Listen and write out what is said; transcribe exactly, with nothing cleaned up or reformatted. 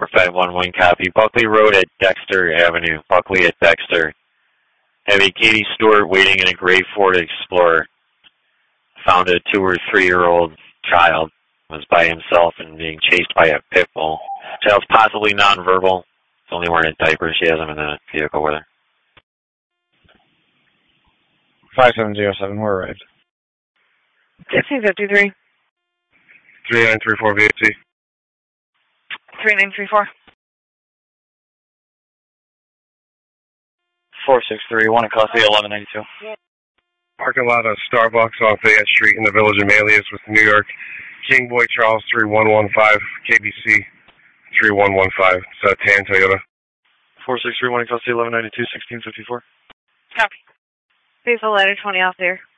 four five one one copy. Buckley Road at Dexter Avenue. Buckley at Dexter. Have a Katie Stewart waiting in a gray Ford Explorer. Found a two or three year old child. Was by himself and being chased by a pit bull. Child's possibly nonverbal. It's only wearing a diaper. She has him in the vehicle with her. five seven zero seven, we're arrived. sixteen fifty-three. three nine three four V H C. three nine three four. four six three, one Acosta, eleven ninety-two. Parking lot of Starbucks on Fayette Street in the village of Manlius with New York. King Boy Charles three one one five, K B C three one one five. It's a tan Toyota. four six three, one Acosta, eleven ninety-two, sixteen fifty-four. Copy. Please a ladder twenty off there.